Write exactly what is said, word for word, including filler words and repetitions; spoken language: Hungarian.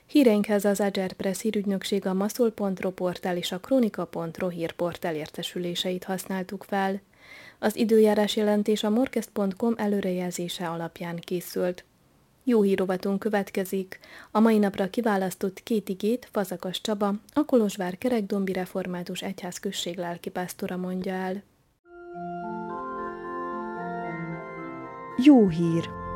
Híreinkhez az Agile Press hírügynökség, a maszol pont ro portál és a kronika pont ro hírportál értesüléseit használtuk fel. Az időjárás jelentés a morkest pont com előrejelzése alapján készült. Jó hírovatunk következik. A mai napra kiválasztott két igét Fazakas Csaba, a Kolozsvár Kerekdombi Református Egyházközség lelkipásztora mondja el. Jó hír!